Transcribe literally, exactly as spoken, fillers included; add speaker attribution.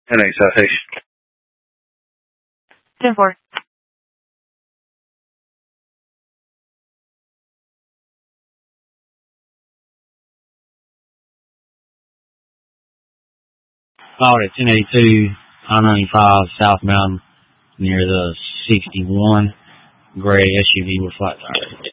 Speaker 1: ten eight Citation.
Speaker 2: ten four.
Speaker 3: Called at ten eighty-two, I ninety-five, southbound, near the sixty-one, gray S U V with flat tires.